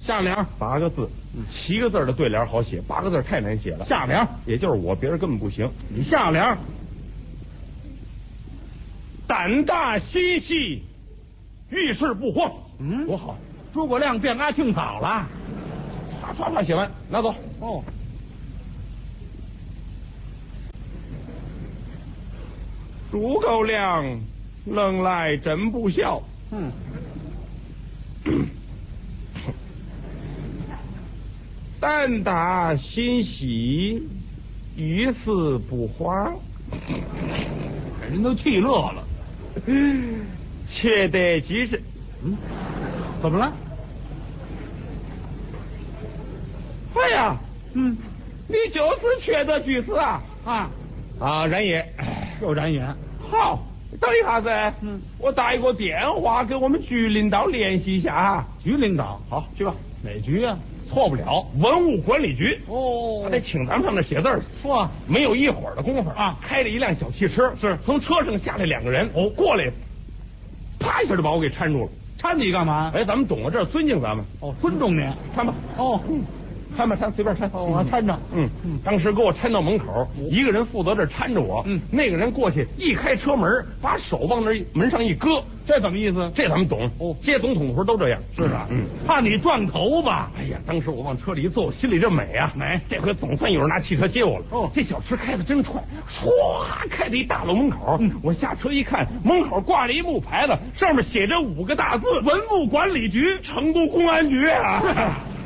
下联 8个字，7个字的对联好写，8个字太难写了。 下联也就是我，别人根本不行。 你下联胆大心细，遇事不慌。多好！ 诸葛亮变阿庆嫂了。 唰唰唰写完，拿走。 哦， 诸葛亮愣来真不孝。胆大心细，遇事不慌。 人都气乐了。 且得其是。 怎么了？ 哎呀，你就是缺德居士啊！然也， 又然也。 好，等一下子，我打一个电话给我们局领导联系一下。 局领导， 好，去吧。 哪局啊？ 错不了，文物管理局。 哦， 他得请咱们上那写字儿。 嚯， 没有一会儿的功夫啊，开了一辆小汽车， 是从车上下来2个人，过来，啪一下就把我给搀住了。 搀你干嘛？ 哎，咱们懂了，这尊敬咱们。 尊重您。 搀吧。搀吧，搀，随便搀。 我搀着。 当时给我搀到门口，一个人负责这搀着我，那个人过去一开车门，把手往那门上一搁。 这怎么意思？ 这咱们懂。接总统的时候都这样。 是啊。怕你撞头吧？ 哎呀，当时我往车里一坐，我心里这美啊！ 美， 这回总算有人拿汽车接我了。这小车开得真快，唰开到一大楼门口。我下车一看，门口挂着一木牌子，上面写着5个大字：文物管理局，成都公安局啊！